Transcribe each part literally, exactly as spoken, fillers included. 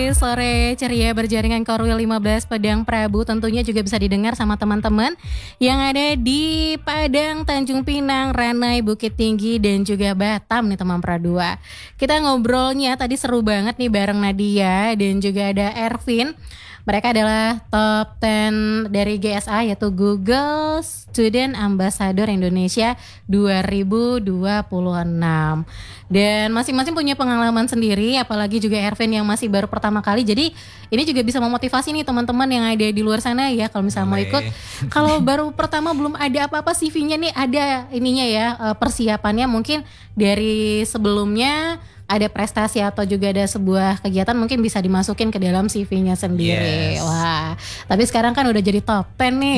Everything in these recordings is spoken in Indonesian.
Sore ceria berjaringan Korwil lima belas Padang Prabu tentunya juga bisa didengar sama teman-teman yang ada di Padang, Tanjung Pinang, Ranai, Bukit Tinggi dan juga Batam nih teman Pradua. Kita ngobrolnya tadi seru banget nih bareng Nadia dan juga ada Ervin. Mereka adalah top sepuluh dari G S A yaitu Google Student Ambassador Indonesia dua ribu dua puluh enam. Dan masing-masing punya pengalaman sendiri, apalagi juga Ervin yang masih baru pertama kali. Jadi ini juga bisa memotivasi nih teman-teman yang ada di luar sana ya kalau misalnya mau ikut. Kalau baru pertama belum ada apa-apa C V-nya nih ada ininya ya persiapannya mungkin dari sebelumnya. Ada prestasi atau juga ada sebuah kegiatan mungkin bisa dimasukin ke dalam C V-nya sendiri. Yes. Wah, tapi sekarang kan udah jadi top sepuluh nih.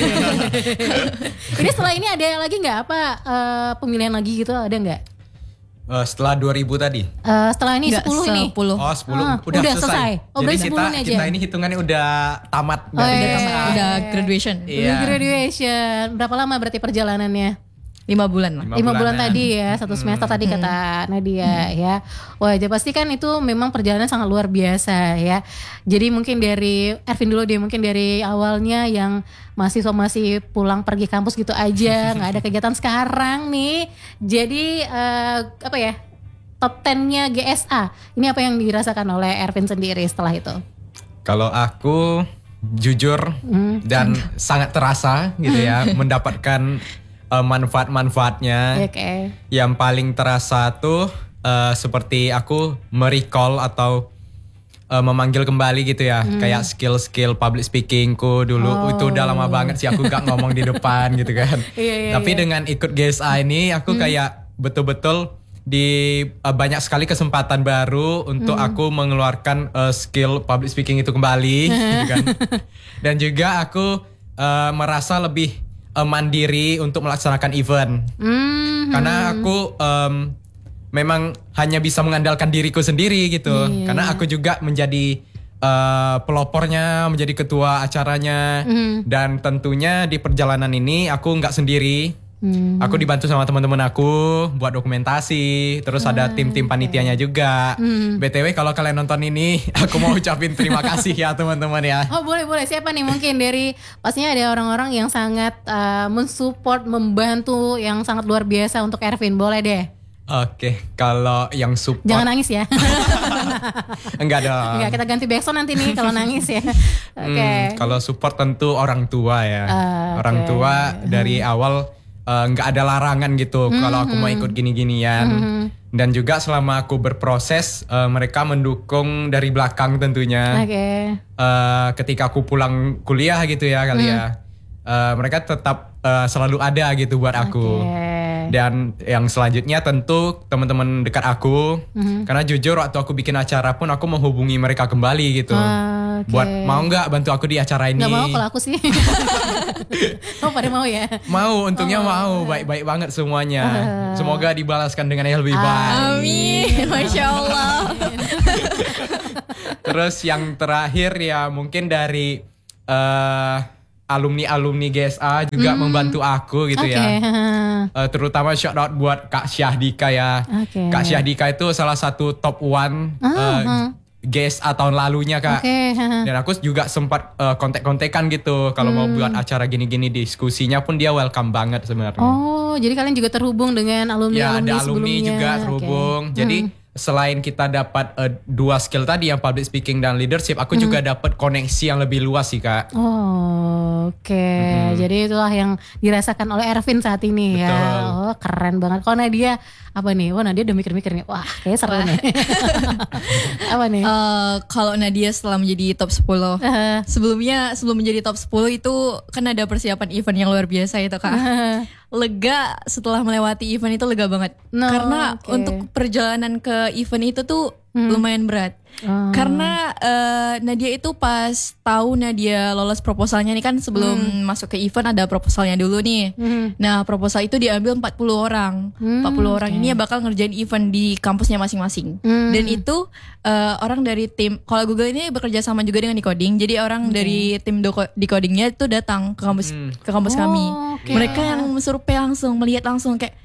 Ini setelah ini ada lagi nggak apa uh, pemilihan lagi gitu ada nggak? Uh, setelah dua ribu tadi? Uh, setelah ini Nggak, sepuluh ini. sepuluh. Oh sepuluh, Ah, udah, udah selesai. selesai. Oh, jadi kita, aja. kita ini hitungannya udah tamat. Oh, dari iya. G S A. Udah graduation. Iya. Udah graduation. Berapa lama berarti perjalanannya? Lima bulan lah. Lima, Lima bulan bulanan. tadi ya, satu semester hmm. tadi kata Nadia hmm. ya. Wah, jadi pasti kan itu memang perjalanan sangat luar biasa ya. Jadi mungkin dari Ervin dulu deh, mungkin dari awalnya yang mahasiswa masih pulang pergi kampus gitu aja, nggak ada kegiatan sekarang nih. Jadi uh, apa ya? Top sepuluh-nya G S A. Ini apa yang dirasakan oleh Ervin sendiri setelah itu? Kalau aku jujur hmm. dan hmm. sangat terasa gitu ya mendapatkan Uh, manfaat-manfaatnya. Okay. Yang paling terasa tuh uh, seperti aku merecall atau uh, memanggil kembali gitu ya, hmm. kayak skill-skill public speakingku dulu. Oh. Itu udah lama banget sih aku gak ngomong di depan gitu kan. yeah, yeah, Tapi yeah. dengan ikut G S A ini aku hmm. kayak betul-betul di uh, banyak sekali kesempatan baru untuk hmm. aku mengeluarkan uh, skill public speaking itu kembali gitu kan. Dan juga aku uh, merasa lebih mandiri untuk melaksanakan event mm-hmm. karena aku um, memang hanya bisa mengandalkan diriku sendiri gitu yeah. karena aku juga menjadi uh, pelopornya, menjadi ketua acaranya mm-hmm. dan tentunya di perjalanan ini aku nggak sendiri. Hmm. Aku dibantu sama teman-teman aku buat dokumentasi, terus ah, ada tim-tim panitianya okay. juga. Hmm. B T W kalau kalian nonton ini, aku mau ucapin terima kasih ya teman-teman ya. Oh boleh boleh, siapa nih mungkin dari pastinya ada orang-orang yang sangat uh, mensupport, membantu yang sangat luar biasa untuk Ervin, boleh deh. Oke, okay. Kalau yang support jangan nangis ya. Enggak dong. Enggak, kita ganti backsound nanti nih kalau nangis ya. Oke. Okay. Hmm, kalau support tentu orang tua ya. Uh, orang okay. tua dari hmm. awal nggak uh, ada larangan gitu mm-hmm. kalau aku mau ikut gini-ginian mm-hmm. dan juga selama aku berproses uh, mereka mendukung dari belakang tentunya okay. uh, ketika aku pulang kuliah gitu ya kali mm. ya uh, mereka tetap uh, selalu ada gitu buat aku okay. dan yang selanjutnya tentu teman-teman dekat aku mm-hmm. karena jujur waktu aku bikin acara pun aku menghubungi mereka kembali gitu uh, okay. buat mau nggak bantu aku di acara ini. Nggak mau kalau aku sih. Oh pada mau ya? Mau, untungnya oh. mau. Baik-baik banget semuanya. Uh. Semoga dibalaskan dengan yang lebih baik. Amin. Masya Allah. Terus yang terakhir ya mungkin dari uh, alumni-alumni G S A juga hmm. membantu aku gitu okay. ya. Uh, terutama shout out buat Kak Syahdika ya. Okay. Kak Syahdika itu salah satu top one uh, uh, G S A tahun lalunya Kak. Okay. Dan aku juga sempat uh, kontek-kontekan gitu kalau hmm. mau buat acara gini-gini, diskusinya pun dia welcome banget sebenarnya. Oh, jadi kalian juga terhubung dengan alumni-alumni sebelumnya. Ya, ada alumni sebelumnya. juga terhubung. Okay. Jadi hmm. selain kita dapat uh, dua skill tadi yang public speaking dan leadership, aku hmm. juga dapat koneksi yang lebih luas sih Kak. Oh, oke. Okay. Hmm. Jadi itulah yang dirasakan oleh Ervin saat ini. Betul. Ya. Oh, keren banget. Kalau Nadia apa nih? Wah, Nadia udah mikir-mikir nih. Wah, kayaknya seru nih. Apa nih? Uh, kalau Nadia setelah menjadi top sepuluh, uh. sebelumnya sebelum menjadi top sepuluh itu kan ada persiapan event yang luar biasa itu Kak. Uh. Lega setelah melewati event itu lega banget. No, karena okay. untuk perjalanan ke event itu tuh hmm. lumayan berat. Oh. Karena uh, Nadia itu pas tahu Nadia lolos proposalnya nih kan sebelum hmm. masuk ke event ada proposalnya dulu nih. Hmm. Nah proposal itu diambil empat puluh orang. Hmm, empat puluh orang okay. ini bakal ngerjain event di kampusnya masing-masing. Hmm. Dan itu uh, orang dari tim, kalau Google ini bekerja sama juga dengan Decoding. Jadi orang okay. dari tim Decodingnya itu datang ke kampus hmm. ke kampus oh, kami. Okay. Mereka yang survei langsung, melihat langsung kayak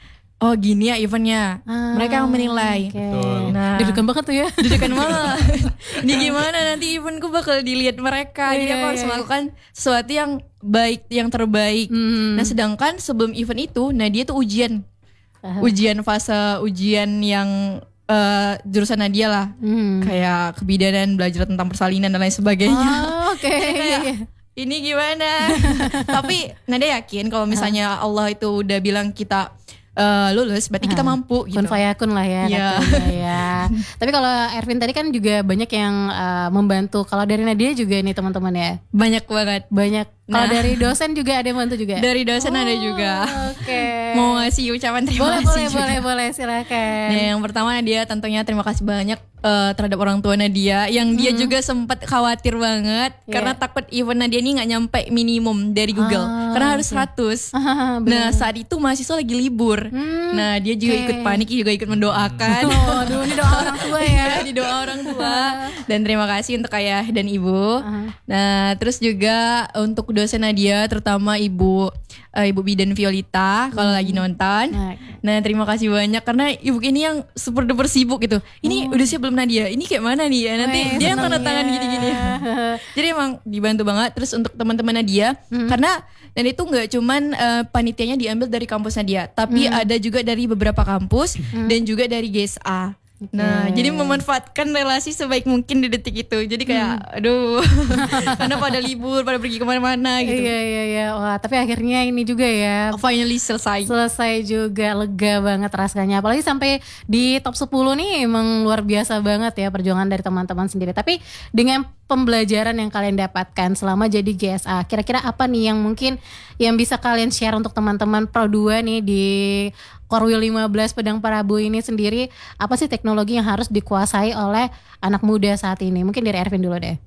oh gini ya eventnya. Ah, Mereka yang menilai. Okay. Betul. Nah, Deg-degan banget tuh ya. deg-degan banget. Ini gimana nanti eventku bakal dilihat mereka. Jadi Iya, aku harus iya, iya. melakukan sesuatu yang baik, yang terbaik. Hmm. Nah sedangkan sebelum event itu, Nadia tuh ujian. Aha. Ujian fase ujian yang eh, jurusan Nadia lah. Hmm. Kayak kebidanan, belajar tentang persalinan dan lain sebagainya. Oh, oke. Kayak, ini gimana? Tapi Nadia yakin kalau misalnya Allah itu udah bilang kita eh, lulus, berarti kita mampu gitu. Kun fayakun lah ya. Iya. katanya ya. Tapi kalau Ervin tadi kan juga banyak yang uh, membantu. Kalau dari Nadia juga nih teman-teman ya. Banyak banget. Banyak. Kalau Nah. dari dosen juga ada yang bantu juga. Dari dosen ada juga. Oke. Mau ngasih ucapan terima Boleh kasih boleh juga. boleh boleh silakan. Nah, yang pertama Nadia tentunya terima kasih banyak eh, terhadap orang tua Nadia yang dia juga sempat khawatir banget Iya. karena takut event Nadia ini nggak nyampe minimum dari Google Ah, karena harus oke. seratus. Ah, Nah saat itu mahasiswa lagi libur. Hmm, Nah dia juga oke. ikut panik, juga ikut mendoakan. Oh, aduh ini doa orang tua ya. Di doa orang tua. Dan terima kasih untuk ayah dan ibu. Ah. Nah terus juga untuk dosen Nadia terutama ibu eh, ibu Bidan Violita kalau lagi nonton. Nah, Nah terima kasih banyak karena ibu ini yang super duper sibuk gitu. Ini udah siap belum Nadia? Ini kayak mana nih ya? Nanti Weh, dia yang seneng tanda tangan ya. gini-gini. Jadi emang dibantu banget. Terus untuk teman-teman Nadia karena dan itu nggak cuman eh, panitianya diambil dari kampus Nadia, tapi ada juga dari beberapa kampus dan juga dari G S A. Nah, jadi memanfaatkan relasi sebaik mungkin di detik itu. Jadi kayak, aduh, karena pada libur, pada pergi kemana-mana gitu. Iya iya iya. Wah, tapi akhirnya ini juga ya Finally selesai. selesai juga, lega banget rasanya. Apalagi sampai di top sepuluh nih emang luar biasa banget ya perjuangan dari teman-teman sendiri. Tapi dengan pembelajaran yang kalian dapatkan selama jadi G S A, kira-kira apa nih yang mungkin yang bisa kalian share untuk teman-teman Pro dua nih di Korwil lima belas Padang Prabu ini sendiri? Apa sih teknologi yang harus dikuasai oleh anak muda saat ini? Mungkin dari Ervin dulu deh.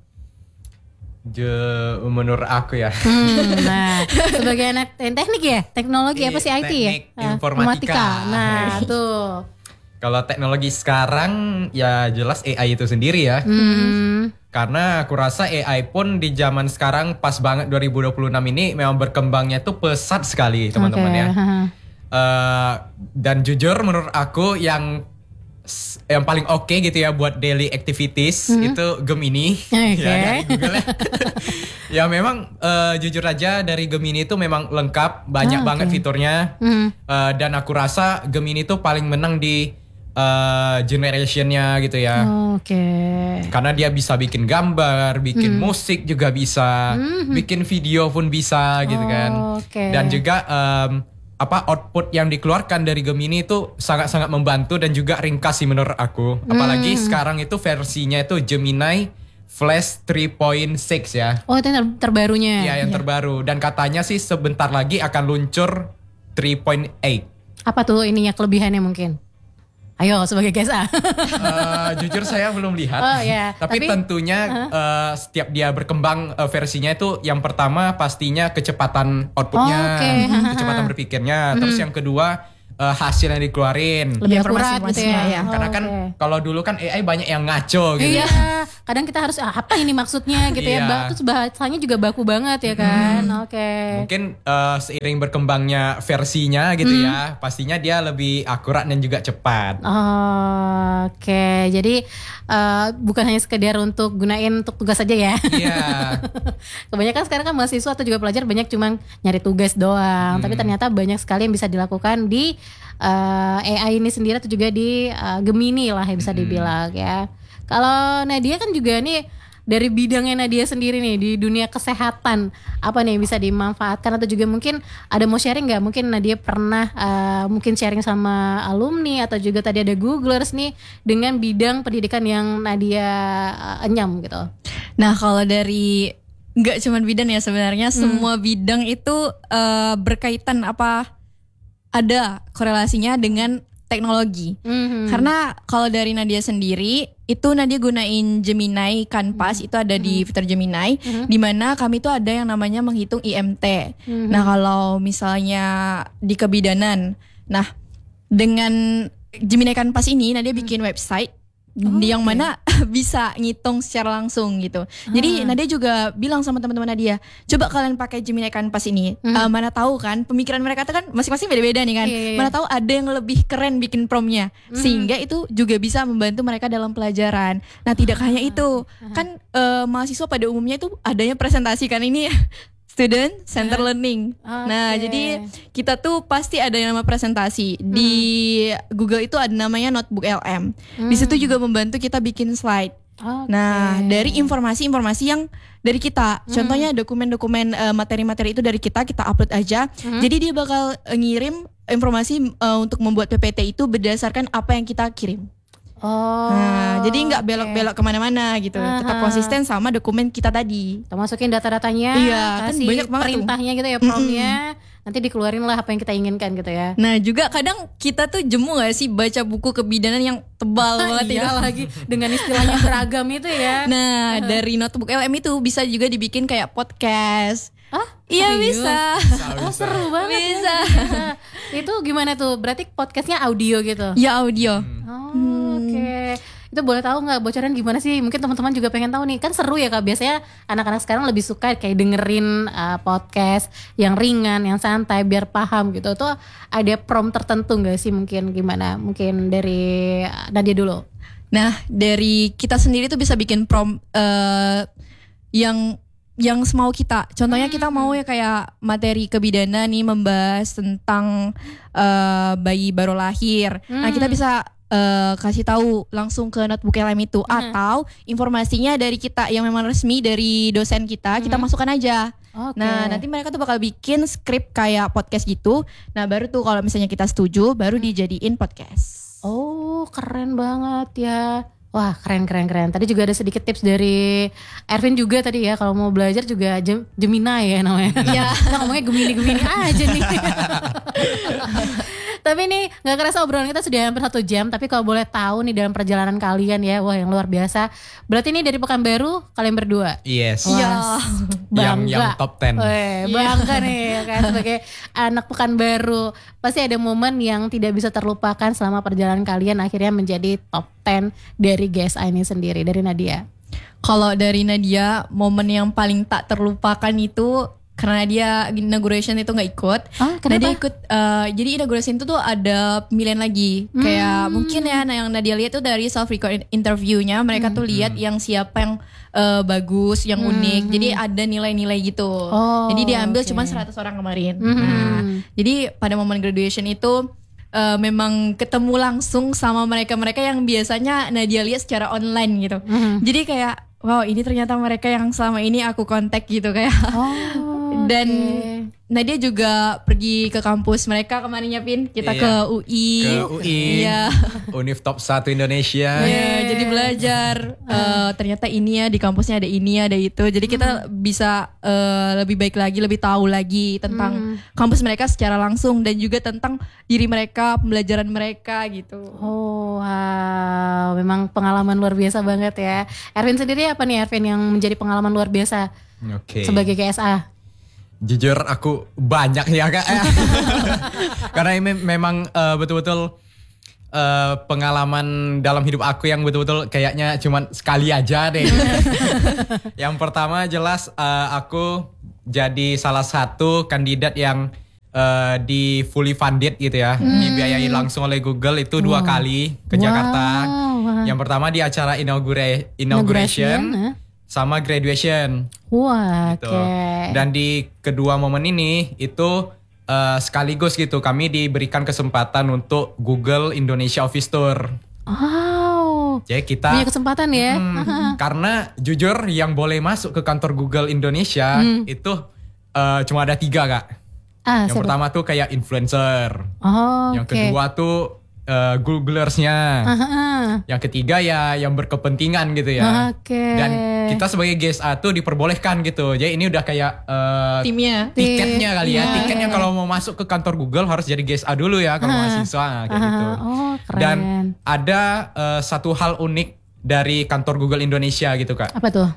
Je, menurut aku ya. Hmm, nah, sebagai anak teknik ya, teknologi apa sih I T ya? Teknik Ah, informatika. Nah, tuh. Kalau teknologi sekarang ya jelas A I itu sendiri ya. Hmm. Karena aku rasa A I pun di zaman sekarang pas banget dua ribu dua puluh enam ini memang berkembangnya tuh pesat sekali teman-teman Oke, ya. haha. Eh, dan jujur menurut aku yang yang paling oke gitu ya buat daily activities itu Gemini. Oke. Ya, dari Google ya. Ya memang eh, jujur aja dari Gemini itu memang lengkap, banyak Ah, banget oke. fiturnya. Hmm. Eh, dan aku rasa Gemini itu paling menang di eh, generationnya gitu ya. Oke. Karena dia bisa bikin gambar, bikin Hmm. musik juga bisa, bikin video pun bisa gitu kan. Oh, oke. Dan juga em, apa output yang dikeluarkan dari Gemini itu sangat-sangat membantu dan juga ringkas sih menurut aku. Apalagi sekarang itu versinya itu Gemini Flash tiga titik enam ya. Oh, itu yang ter- terbarunya. Iya yang terbaru. Dan katanya sih sebentar lagi akan luncur tiga titik delapan. Apa tuh ininya kelebihannya mungkin? Ayo sebagai G S A. Eh, jujur saya belum lihat. Oh, ya. Tapi, Tapi- tentunya eh, setiap dia berkembang eh, versinya itu yang pertama pastinya kecepatan outputnya, Oh, oke. kecepatan berpikirnya. Terus yang kedua eh, hasil yang dikeluarin. Lebih Informasi- akurat gitu ya. informasinya, ya. Oh, Karena kan oke. kalau dulu kan A I banyak yang ngaco gitu. Iya, kadang kita harus ah, apa ini maksudnya gitu ya. Iya. Ba- Terus bahasanya juga baku banget ya kan. Oke. Mungkin eh, seiring berkembangnya versinya gitu Hmm. ya, pastinya dia lebih akurat dan juga cepat. Oh, Oke, jadi eh, bukan hanya sekedar untuk gunain untuk tugas saja ya. Iya. Kebanyakan sekarang kan mahasiswa atau juga pelajar banyak cuma nyari tugas doang, tapi ternyata banyak sekali yang bisa dilakukan di eh, A I ini sendiri atau juga di eh, Gemini lah yang bisa dibilang ya. Kalau Nadia kan juga nih dari bidangnya Nadia sendiri nih di dunia kesehatan, apa nih yang bisa dimanfaatkan atau juga mungkin ada mau sharing nggak? Mungkin Nadia pernah eh, mungkin sharing sama alumni atau juga tadi ada Googlers nih dengan bidang pendidikan yang Nadia eh, enyam gitu. Nah kalau dari nggak cuma bidang ya sebenarnya semua bidang itu eh, berkaitan apa ada korelasinya dengan teknologi. Mhm. Karena kalau dari Nadia sendiri itu Nadia gunain Gemini Canvas itu ada di fitur Gemini di mana kami itu ada yang namanya menghitung I M T. Nah kalau misalnya di kebidanan, nah dengan Gemini Canvas ini Nadia bikin website oh, yang okay. mana bisa ngitung secara langsung gitu. Jadi Nadia juga bilang sama teman-teman Nadia, coba kalian pakai Gemini Canvas ini. Hmm. Uh, mana tahu kan pemikiran mereka tuh kan masing-masing beda-beda nih kan. Yeah, yeah. Mana tahu ada yang lebih keren bikin promptnya, hmm. sehingga itu juga bisa membantu mereka dalam pelajaran. Nah tidak hanya itu, kan uh, mahasiswa pada umumnya itu adanya presentasi kan ini ya. Student Center Learning. Okay. Nah, jadi kita tuh pasti ada yang nama presentasi. Hmm. Di Google itu ada namanya Notebook L M. Hmm. Di situ juga membantu kita bikin slide. Okay. Nah, dari informasi-informasi yang dari kita, hmm. contohnya dokumen-dokumen uh, materi-materi itu dari kita, kita upload aja. Hmm. Jadi dia bakal uh, ngirim informasi uh, untuk membuat P P T itu berdasarkan apa yang kita kirim. Oh, nah, jadi nggak belok-belok okay. kemana-mana gitu, uh-huh. tetap konsisten sama dokumen kita tadi. Kita masukin data-datanya, iya, kasih kan banyak banget perintahnya tuh. Gitu ya, promptnya, mm-hmm. nanti dikeluarin lah apa yang kita inginkan gitu ya. Nah juga kadang kita tuh jemu gak sih baca buku kebidanan yang tebal banget iya ya. lagi dengan istilahnya beragam itu ya. Nah dari Notebook L M itu bisa juga dibikin kayak podcast. Ah, iya bisa. bisa. Oh seru banget. Bisa. Ya. Itu gimana tuh? Berarti podcastnya audio gitu? Ya audio. Hmm. Oh, oke. Okay. Itu boleh tahu nggak bocoran gimana sih? Mungkin teman-teman juga pengen tahu nih. Kan seru ya Kak. Biasanya anak-anak sekarang lebih suka kayak dengerin uh, podcast yang ringan, yang santai, biar paham gitu. Tuh ada prompt tertentu nggak sih? Mungkin gimana? Mungkin dari Nadia dulu. Nah dari kita sendiri tuh bisa bikin prompt uh, yang yang semau kita. Contohnya hmm. kita mau ya kayak materi kebidanan nih membahas tentang uh, bayi baru lahir. Hmm. Nah kita bisa uh, kasih tahu langsung ke Notebook L M itu. Hmm. Atau informasinya dari kita yang memang resmi dari dosen kita, hmm. kita masukkan aja. Okay. Nah nanti mereka tuh bakal bikin skrip kayak podcast gitu. Nah baru tuh kalau misalnya kita setuju, baru dijadiin podcast. Oh keren banget ya. Wah keren keren keren. Tadi juga ada sedikit tips dari Ervin juga tadi ya. Kalau mau belajar juga Gem- Gemini ya namanya. Iya. Kita ngomongnya Gemini-Gemini aja nih. Tapi nih gak kerasa obrolan kita sudah hampir satu jam. Tapi kalau boleh tahu nih dalam perjalanan kalian ya, wah yang luar biasa. Berarti ini dari Pekanbaru kalian berdua. Yes. Iya. Bangga. Yang, yang top ten. Weh, bangga nih kan sebagai anak Pekanbaru. Pasti ada momen yang tidak bisa terlupakan selama perjalanan kalian akhirnya menjadi top ten dari G S A ini sendiri. Dari Nadia. Kalau dari Nadia, momen yang paling tak terlupakan itu karena dia inauguration itu nggak ikut. Ah, kenapa? Nadia ikut. Uh, jadi inauguration itu tuh ada pemilihan lagi. Hmm. Kayak mungkin ya, nah yang Nadia lihat tuh dari self record interviewnya, mereka hmm. tuh lihat hmm. yang siapa yang uh, bagus, yang hmm. unik. Jadi ada nilai-nilai gitu. Oh, jadi diambil okay. cuma seratus orang kemarin. Hmm. Nah, jadi pada momen graduation itu Uh, memang ketemu langsung sama mereka-mereka yang biasanya Nadia lihat secara online gitu. Mm-hmm. Jadi kayak wow ini ternyata mereka yang selama ini aku kontak gitu kayak. Oh, dan okay. Nadia juga pergi ke kampus mereka kemarinnya Pin. Kita iya. ke U I. Ke U I. Iya. Univ top satu Indonesia. Iya, yeah, jadi belajar uh, ternyata ini ya di kampusnya ada ini ada itu. Jadi kita mm. bisa uh, lebih baik lagi, lebih tahu lagi tentang mm. kampus mereka secara langsung dan juga tentang diri mereka, pembelajaran mereka gitu. Oh, wow. Memang pengalaman luar biasa banget ya. Ervin sendiri apa nih Ervin yang menjadi pengalaman luar biasa okay. sebagai G S A? Jujur aku banyak ya Kak. Karena ini memang uh, betul-betul uh, pengalaman dalam hidup aku yang betul-betul kayaknya cuman sekali aja deh. Yang pertama jelas uh, aku jadi salah satu kandidat yang uh, di fully funded gitu ya. Hmm. Dibiayai langsung oleh Google itu dua wow. kali ke wow. Jakarta. Wow. Yang pertama di acara inaugura- inauguration. Inauguration huh? Sama graduation. Wah, gitu. Oke. Okay. Dan di kedua momen ini itu uh, sekaligus gitu kami diberikan kesempatan untuk Google Indonesia Office Tour. Wow. Jadi kita punya kesempatan ya. Hmm, karena jujur yang boleh masuk ke kantor Google Indonesia hmm. itu uh, cuma ada tiga Kak. Ah, yang siapa? Pertama tuh kayak influencer. Oh, yang okay. kedua tuh Uh, Googlersnya, uh-huh. yang ketiga ya yang berkepentingan gitu ya. Okay. Dan kita sebagai G S A tuh diperbolehkan gitu. Jadi ini udah kayak uh, timnya, tiketnya kali ya. Yeah. Tiketnya kalau mau masuk ke kantor Google harus jadi G S A dulu ya kalau uh-huh. mahasiswa kayak uh-huh. gitu. Oh, keren. Dan ada uh, satu hal unik dari kantor Google Indonesia gitu Kak. Apa tuh?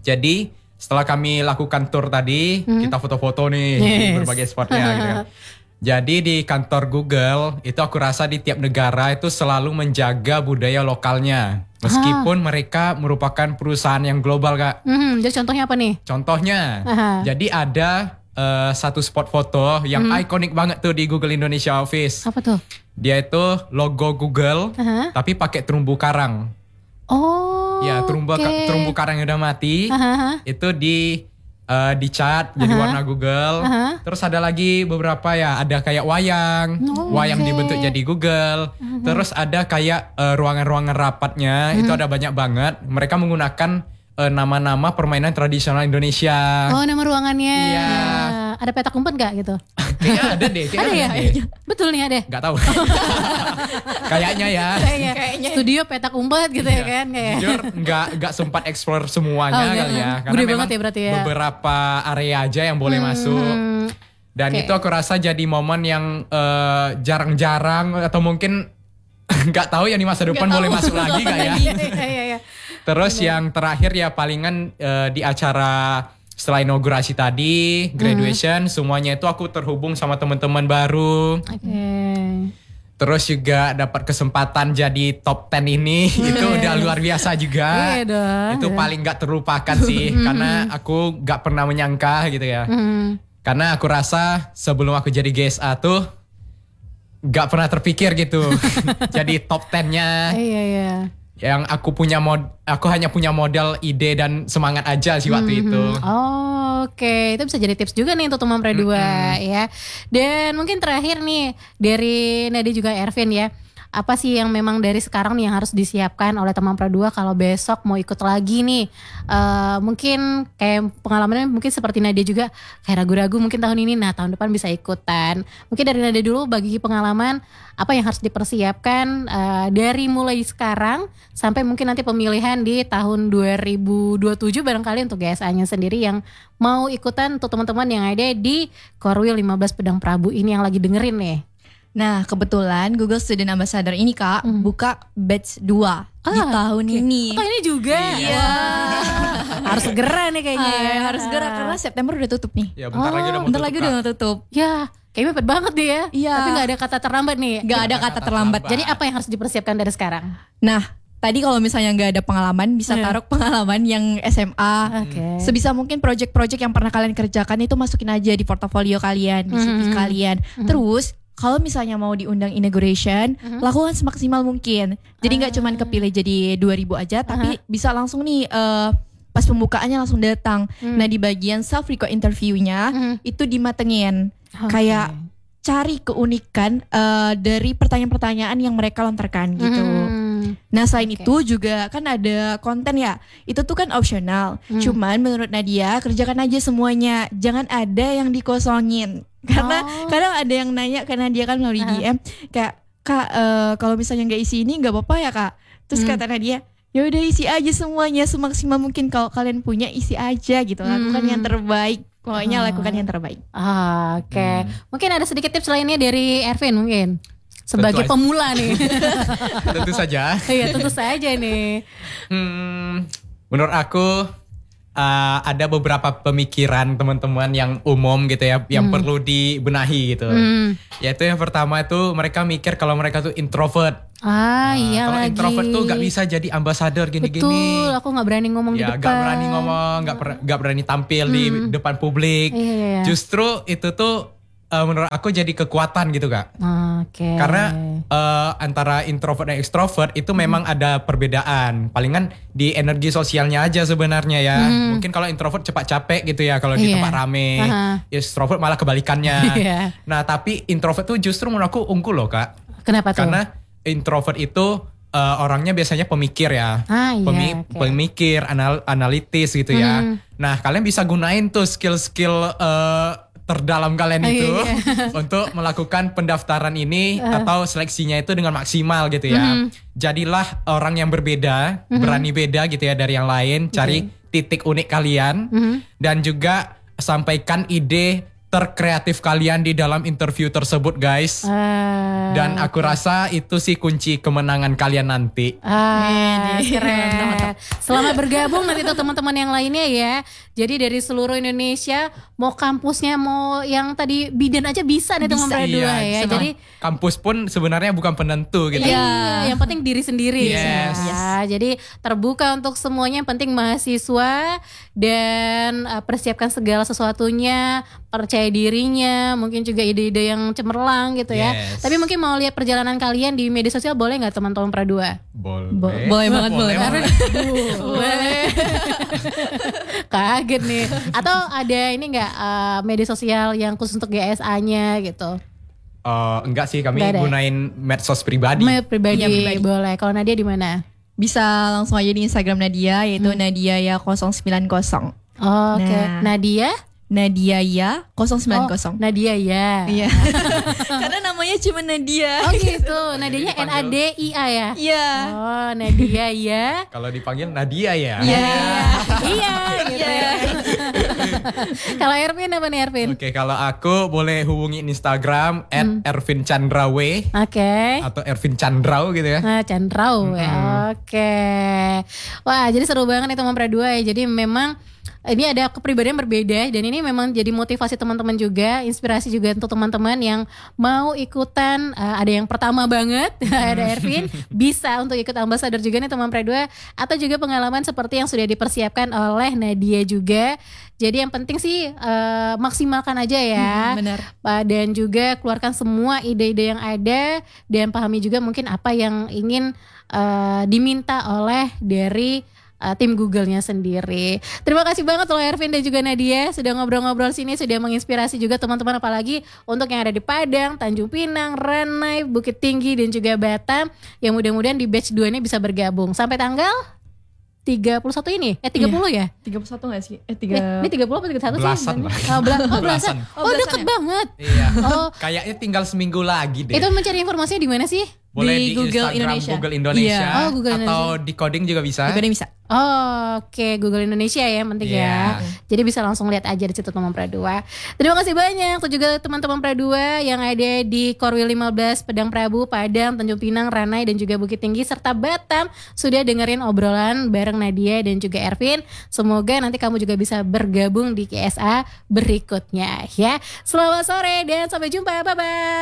Jadi setelah kami lakukan tour tadi, hmm. kita foto-foto nih yes. di berbagai spotnya gitu kan. Jadi di kantor Google itu aku rasa di tiap negara itu selalu menjaga budaya lokalnya. Meskipun ah. mereka merupakan perusahaan yang global Kak. Hmm, jadi contohnya apa nih? Contohnya, Aha. jadi ada uh, satu spot foto yang hmm. ikonik banget tuh di Google Indonesia Office. Apa tuh? Dia itu logo Google, Aha. tapi pakai terumbu karang. Oh, ya terumbu okay. terumbu karang yang udah mati. Aha. Itu di Uh, dicat jadi uh-huh. warna Google. Uh-huh. Terus ada lagi beberapa ya, ada kayak wayang, oh, wayang okay. dibentuk jadi Google. Uh-huh. Terus ada kayak uh, ruangan-ruangan rapatnya, uh-huh. itu ada banyak banget. Mereka menggunakan uh, nama-nama permainan tradisional Indonesia. Oh, nama ruangannya. Iya. Ada petak umpet gak gitu? Kayaknya ada deh. Kayaknya ada, ada ya? Deh. Betul nih ada? Gak tahu. Kayaknya ya. Kayaknya. Kayaknya. Studio petak umpet gitu iya. ya kan? Kayak. Jujur gak, gak sempat explore semuanya oh, kali ya. Karena Gede memang banget ya berarti ya. beberapa area aja yang boleh hmm. masuk. Dan okay. itu aku rasa jadi momen yang uh, jarang-jarang atau mungkin gak tahu ya di masa depan boleh masuk lagi gak ya? Iya, iya, iya. Terus Bener. yang terakhir ya palingan uh, di acara setelah inaugurasi tadi, graduation, hmm. semuanya itu aku terhubung sama teman-teman baru. Oke. Okay. Terus juga dapat kesempatan jadi top sepuluh ini, hmm. itu udah luar biasa juga. Yeah, itu yeah. paling gak terlupakan sih, karena aku gak pernah menyangka gitu ya. Hmm. Karena aku rasa sebelum aku jadi G S A tuh gak pernah terpikir gitu, jadi top sepuluh-nya. Iya, yeah, iya. Yeah. Yang aku punya mod, aku hanya punya modal ide dan semangat aja sih waktu mm-hmm. itu. Oh, oke, okay. Itu bisa jadi tips juga nih untuk teman Pre dua mm-hmm. ya. Dan mungkin terakhir nih dari Nadia juga Ervin ya. Apa sih yang memang dari sekarang nih yang harus disiapkan oleh teman Pre dua kalau besok mau ikut lagi nih? Uh, mungkin kayak pengalamannya mungkin seperti Nadia juga kayak ragu-ragu mungkin tahun ini, nah tahun depan bisa ikutan. Mungkin dari Nadia dulu bagi pengalaman apa yang harus dipersiapkan uh, dari mulai sekarang sampai mungkin nanti pemilihan di tahun dua ribu dua puluh tujuh barangkali untuk G S A-nya sendiri yang mau ikutan untuk teman-teman yang ada di Korwil lima belas Pedang Prabu ini yang lagi dengerin nih. Nah kebetulan Google Student Ambassador ini Kak hmm. buka batch dua ah, di tahun okay. ini. Oh ini juga? Iya. Harus segera nih kayaknya ah, ya. Harus segera karena September udah tutup nih. Ya bentar oh, lagi udah mau bentar tutup, lagi udah mau tutup. Ya kayaknya mepet banget deh ya. Iya. Tapi gak ada kata terlambat nih. Gak, gak ada kata, kata terlambat. terlambat. Jadi apa yang harus dipersiapkan dari sekarang? Nah tadi kalau misalnya nggak ada pengalaman bisa taruh pengalaman yang S M A. Okay. Sebisa mungkin project-project yang pernah kalian kerjakan itu masukin aja di portofolio kalian, di C V mm-hmm. kalian. Mm-hmm. Terus kalau misalnya mau diundang inauguration, uh-huh. lakukan semaksimal mungkin. Jadi nggak uh-huh. cuman kepilih jadi dua ribu aja, tapi uh-huh. bisa langsung nih uh, pas pembukaannya langsung datang. Uh-huh. Nah di bagian self record interviewnya uh-huh. itu dimatengin, okay. kayak cari keunikan uh, dari pertanyaan-pertanyaan yang mereka lontarkan gitu. Uh-huh. Nah selain okay. itu juga kan ada konten ya, itu tuh kan opsional. Hmm. Cuman menurut Nadia kerjakan aja semuanya, jangan ada yang dikosongin. Karena oh. kadang ada yang nanya karena dia kan melalui uh. D M kayak Kak uh, kalau misalnya nggak isi ini nggak apa-apa ya Kak. Terus hmm. kata Nadia ya udah isi aja semuanya semaksimal mungkin, kalau kalian punya isi aja gitu, lakukan hmm. yang terbaik. Pokoknya oh. lakukan yang terbaik. Ah, Oke, okay. hmm. mungkin ada sedikit tips lainnya dari Ervin mungkin. Sebagai tentu pemula nih. Tentu saja. Iya tentu saja nih. Hmm, menurut aku uh, ada beberapa pemikiran teman-teman yang umum gitu ya, yang hmm. perlu dibenahi gitu. Hmm. Yaitu yang pertama itu mereka mikir kalau mereka tuh introvert. Ah nah, iya kalau lagi. Introvert tuh gak bisa jadi ambasador gini-gini. Betul, aku gak berani ngomong ya, di depan. Gak berani ngomong, gak, per- gak berani tampil hmm. di depan publik. Iya, iya. Justru itu tuh Uh, menurut aku jadi kekuatan gitu Kak. Oke. Okay. Karena uh, antara introvert dan extrovert itu hmm. memang ada perbedaan. Palingan di energi sosialnya aja sebenarnya ya. Hmm. Mungkin kalau introvert cepat capek gitu ya kalau yeah. di tempat rame. Uh-huh. Extrovert malah kebalikannya. Yeah. Nah tapi introvert tuh justru menurut aku unggul loh Kak. Kenapa tuh? Karena introvert itu uh, orangnya biasanya pemikir ya. Ah, iya, Pemi- okay. Pemikir, anal- analitis gitu hmm. ya. Nah kalian bisa gunain tuh skill-skill Uh, terdalam kalian itu oh, iya, iya. untuk melakukan pendaftaran ini uh. atau seleksinya itu dengan maksimal gitu ya. Mm-hmm. Jadilah orang yang berbeda, mm-hmm. berani beda gitu ya dari yang lain, cari okay. titik unik kalian mm-hmm. dan juga sampaikan ide terkreatif kalian di dalam interview tersebut guys. Ah, Dan aku rasa itu sih kunci kemenangan kalian nanti. Ah, keren. Selamat bergabung nanti tuh teman-teman yang lainnya ya. Jadi dari seluruh Indonesia, mau kampusnya mau yang tadi bidan aja bisa nih teman berdua ya. Iya, Jadi kampus pun sebenarnya bukan penentu gitu. iya, yang penting diri sendiri. Yes. Ya, jadi terbuka untuk semuanya, yang penting mahasiswa dan uh, persiapkan segala sesuatunya, percaya dirinya, mungkin juga ide-ide yang cemerlang gitu ya. Yes. Tapi mungkin mau lihat perjalanan kalian di media sosial, boleh nggak teman-teman Pradua? Boleh. Bo- boleh banget, boleh banget. Boleh. Kaget nih. Atau ada ini nggak uh, media sosial yang khusus untuk G S A-nya gitu? Uh, enggak sih, kami Nggak ada. gunain medsos pribadi. Me- pribadi, Iya, pribadi. boleh. Kalau Nadia di mana? Bisa langsung aja di Instagram Nadia, yaitu Nadia ya nol sembilan nol. Oh, Oke, Nah. Nadia. Nadia ya nol sembilan nol. Oh, Nadia ya. Iya. Karena namanya cuma Nadia. Oh gitu, Nadianya N A D I A ya. Iya. Oh, Nadia ya. Kalau dipanggil Nadia ya. Iya. Iya, gitu ya. Kalau Ervin apa nih Ervin? Oke, kalau aku boleh hubungi Instagram at Ervin Chandrawe Oke. atau Ervin Chandrau gitu ya. Nah, Chandrau ya. Oke. Wah, jadi seru banget nih teman Pradua ya. Jadi memang ini ada kepribadian berbeda dan ini memang jadi motivasi teman-teman juga, inspirasi juga untuk teman-teman yang mau ikutan. Uh, ada yang pertama banget, ada Ervin, bisa untuk ikut ambasador juga nih teman Pradua, atau juga pengalaman seperti yang sudah dipersiapkan oleh Nadia juga. Jadi yang penting sih uh, maksimalkan aja ya. Hmm, benar. Uh, dan juga keluarkan semua ide-ide yang ada dan pahami juga mungkin apa yang ingin uh, diminta oleh dari Uh, tim Google-nya sendiri. Terima kasih banget loh Ervin dan juga Nadia sudah ngobrol-ngobrol sini, sudah menginspirasi juga teman-teman, apalagi untuk yang ada di Padang, Tanjung Pinang, Ranai, Bukit Tinggi dan juga Batam, yang mudah-mudahan di batch dua ini bisa bergabung sampai tanggal tiga puluh satu ini. Eh tiga puluh ya? tiga puluh satu gak sih? Eh Eh, tiga. ini tiga puluh apa tiga puluh satu sih? Belasan sebenarnya? lah. Oh, bela- oh, belasan. Belasan. Oh, Oh, deket belasan ya? banget. Iya. Oh, Kayaknya tinggal seminggu lagi deh. itu mencari informasinya di mana sih? Boleh Di di, Google Instagram Indonesia. Google Indonesia Iya. Oh, Google atau di coding juga bisa. Juga bisa. Oh, Oke, Google Indonesia ya yang penting ya. Iya. Jadi bisa langsung lihat aja di situ teman Pradua. Terima kasih banyak untuk juga teman-teman Pradua yang ada di Korwil lima belas, Pedang Prabu, Padang, Tanjung Pinang, Ranai dan juga Bukit Tinggi serta Batam sudah dengerin obrolan bareng Nadia dan juga Ervin. Semoga nanti kamu juga bisa bergabung di K S A berikutnya ya. Selamat sore dan sampai jumpa. Bye bye.